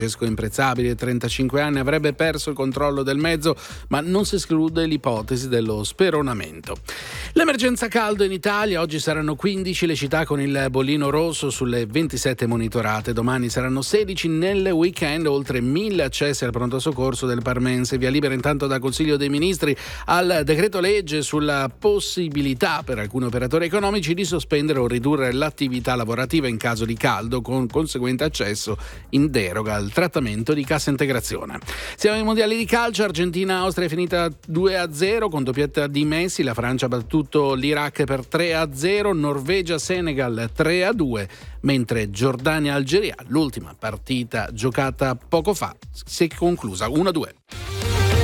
Imprezzabile, 35 anni, avrebbe perso il controllo del mezzo, ma non si esclude l'ipotesi dello speronamento. L'emergenza caldo in Italia: oggi saranno 15 le città con il bollino rosso sulle 27 monitorate, domani saranno 16 nel weekend, oltre 1000 accessi al pronto soccorso del Parmense. Via libera intanto dal Consiglio dei Ministri al decreto legge sulla possibilità per alcuni operatori economici di sospendere o ridurre l'attività lavorativa in caso di caldo, con conseguente accesso in deroga al trattamento di cassa integrazione. Siamo ai mondiali di calcio. Argentina-Austria è finita 2-0 con doppietta di Messi. La Francia ha battuto l'Iraq per 3-0, Norvegia-Senegal 3-2, mentre Giordania-Algeria, l'ultima partita giocata poco fa, si è conclusa 1-2.